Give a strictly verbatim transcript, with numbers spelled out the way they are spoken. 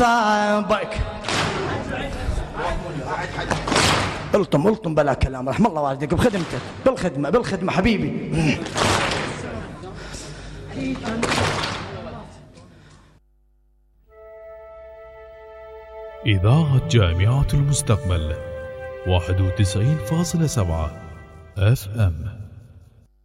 صابك الطم الطم بلا كلام، رحم الله والديك بخدمتك، بالخدمة بالخدمة حبيبي. إذاعة جامعة المستقبل واحد وتسعين فاصلة سبعة اف ام.